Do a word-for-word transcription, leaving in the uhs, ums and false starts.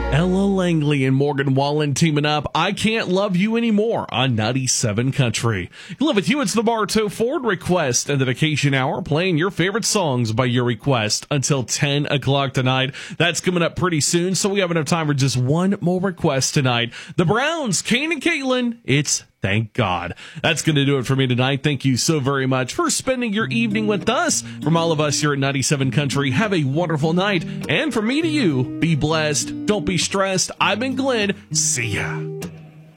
Ella Langley and Morgan Wallen teaming up. I Can't Love You Anymore on ninety-seven Country. Live with you. It's the Bartow Ford Request and the Vacation Hour, playing your favorite songs by your request until ten o'clock tonight. That's coming up pretty soon, so we have enough time for just one more request tonight. The Browns, Kane and Caitlin. It's Thank God. That's going to do it for me tonight. Thank you so very much for spending your evening with us. From all of us here at ninety-seven Country, have a wonderful night. And from me to you, be blessed. Don't be stressed. I've been Glenn. See ya.